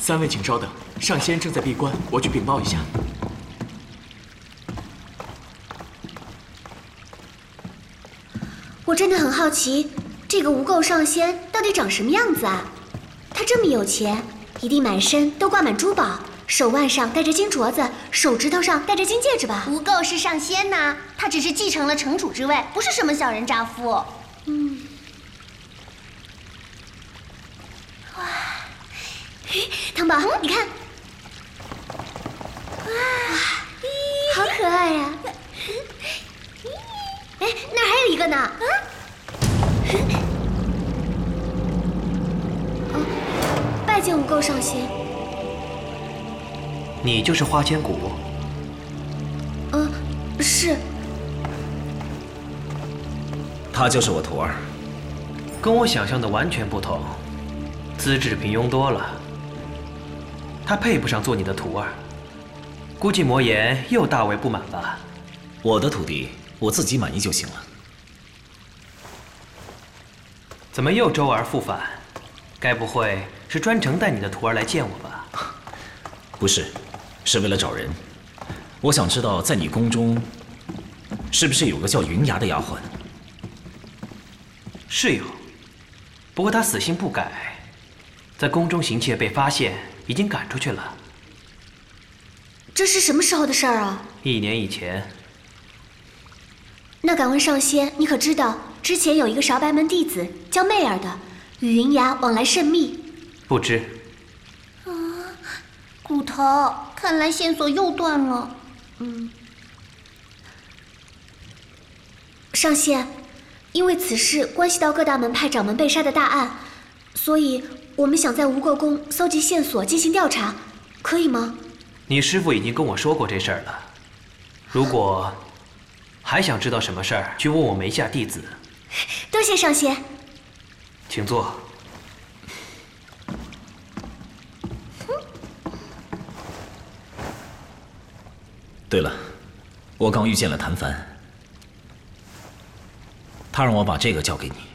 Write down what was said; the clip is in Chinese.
三位请稍等，上仙正在闭关，我去禀报一下。 我真的很好奇，这个无垢上仙到底长什么样子啊？他这么有钱，一定满身都挂满珠宝，手腕上戴着金镯子，手指头上戴着金戒指吧？ 无垢是上仙呐，他只是继承了城主之位，不是什么小人渣夫。哇， 汤宝，你看，哇，好可爱呀！哎，那儿还有一个呢。拜见无垢上仙。 你就是花千骨？ 是。 他就是我徒儿。 跟我想象的完全不同，资质平庸多了。他配不上做你的徒儿，估计魔岩又大为不满吧？ 我的徒弟，我自己满意就行了。 怎么又周而复返？该不会是专程带你的徒儿来见我吧？ 不是，是为了找人。我想知道，在你宫中，是不是有个叫云崖的丫鬟？ 是有，不过她死性不改，在宫中行窃被发现，已经赶出去了。 这是什么时候的事儿啊 ？1年以前。 那敢问上仙，你可知道之前有一个韶白门弟子叫媚儿的，与云崖往来甚密？ 不知。 骨头，看来线索又断了。 上仙，因为此事关系到各大门派掌门被杀的大案，所以我们想在无垢宫搜集线索进行调查，可以吗？ 你师父已经跟我说过这事儿了。如果还想知道什么事儿，去问我门下弟子。 多谢上仙。 请坐。 对了，我刚遇见了谭凡，他让我把这个交给你。